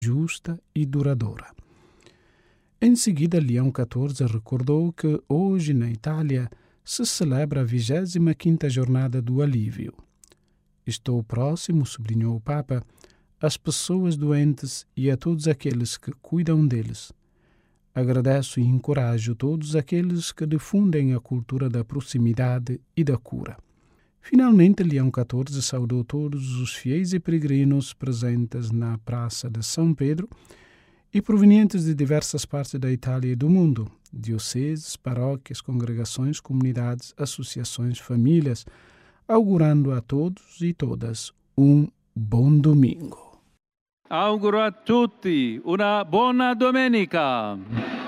justa e duradoura. Em seguida, Leão XIV recordou que hoje na Itália se celebra a 25ª Jornada do Alívio. Estou próximo, sublinhou o Papa, às pessoas doentes e a todos aqueles que cuidam deles. Agradeço e encorajo todos aqueles que difundem a cultura da proximidade e da cura. Finalmente, Leão XIV saudou todos os fiéis e peregrinos presentes na Praça de São Pedro e provenientes de diversas partes da Itália e do mundo, dioceses, paróquias, congregações, comunidades, associações, famílias, augurando a todos e todas um bom domingo. Auguro a tutti una buona domenica.